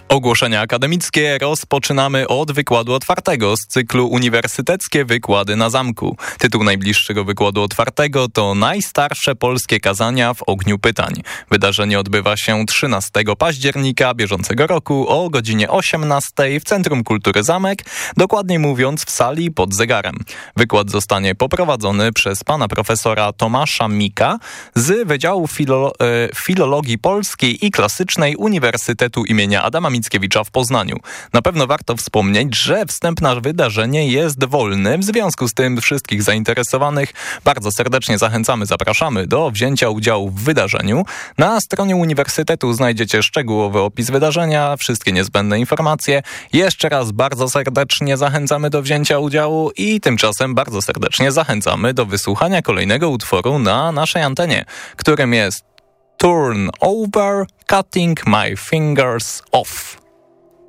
Ogłoszenia akademickie rozpoczynamy od wykładu otwartego z cyklu Uniwersyteckie Wykłady na Zamku. Tytuł najbliższego wykładu otwartego to Najstarsze polskie kazania w ogniu pytań. Wydarzenie odbywa się 13 października bieżącego roku o godzinie 18 w Centrum Kultury Zamek, dokładniej mówiąc w sali pod zegarem. Wykład zostanie poprowadzony przez pana profesora Tomasza Mika z Wydziału Filologii Polskiej i Klasycznej Uniwersytetu imienia Adama Mickiewicza w Poznaniu. Na pewno warto wspomnieć, że wstęp na wydarzenie jest wolny. W związku z tym wszystkich zainteresowanych bardzo serdecznie zapraszamy do wzięcia udziału w wydarzeniu. Na stronie Uniwersytetu znajdziecie szczegółowy opis wydarzenia, wszystkie niezbędne informacje. Jeszcze raz bardzo serdecznie zachęcamy do wzięcia udziału i tymczasem bardzo serdecznie zachęcamy do wysłuchania kolejnego utworu na naszej antenie, którym jest Turn Over, Cutting My Fingers Off.